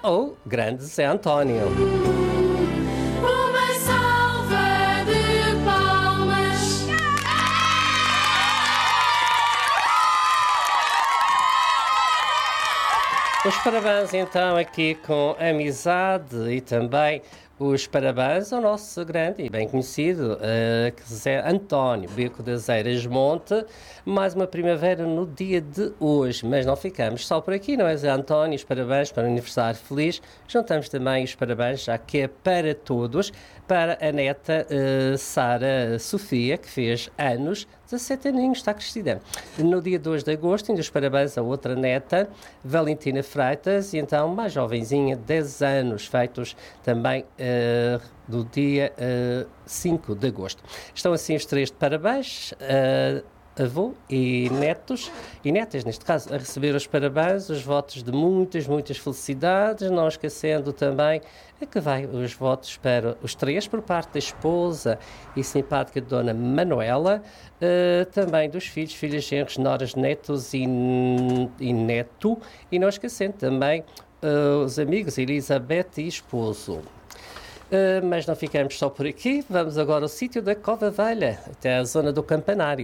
ou grande Zé António. Uma salva de palmas. Os parabéns então aqui com amizade e também os parabéns ao nosso grande e bem conhecido Zé António, Beco das Eiras Monte. Mais uma primavera no dia de hoje, mas não ficamos só por aqui, não é, Zé António? Os parabéns para o aniversário feliz. Juntamos também os parabéns, já que é para todos, para a neta Sara Sofia, que fez anos, 17 aninhos, está crescida. No dia 2 de agosto, ainda os parabéns a outra neta, Valentina Freitas, e então mais jovenzinha, 10 anos, feitos também do dia 5 de agosto. Estão assim os três de parabéns, avô e netos, e netas neste caso, a receber os parabéns, os votos de muitas, muitas felicidades, não esquecendo também que vai os votos para os três por parte da esposa e simpática Dona Manuela, também dos filhos, filhas, genros, noras, netos e neto, e não esquecendo também os amigos Elizabeth e esposo. Mas não ficamos só por aqui, vamos agora ao sítio da Cova Velha, até a zona do Campanário.